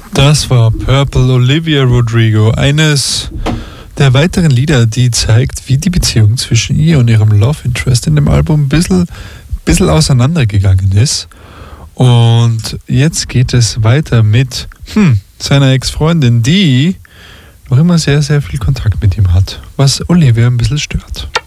Das war Purple Olivia Rodrigo, eines der weiteren Lieder, die zeigt, wie die Beziehung zwischen ihr und ihrem Love Interest in dem Album ein bisschen auseinandergegangen ist. Und jetzt geht es weiter mit seiner Ex-Freundin, die noch immer sehr, sehr viel Kontakt mit ihm hat, was Olivia ein bisschen stört.